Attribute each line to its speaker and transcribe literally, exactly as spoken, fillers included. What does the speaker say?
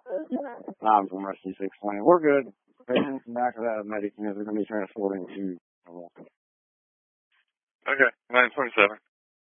Speaker 1: I'm from Rusty six twenty. We're good. Patients back of that medic unit, they're going to be transporting to.
Speaker 2: Okay, nine twenty-seven.